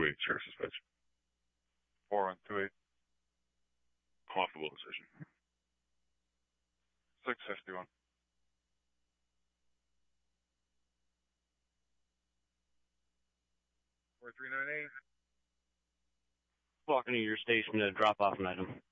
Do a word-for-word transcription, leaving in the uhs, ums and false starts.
two eight, sheriff's dispatch. four one two eight. Possible decision. six fifty-one. four three nine eight. Walking to your station to drop off an item.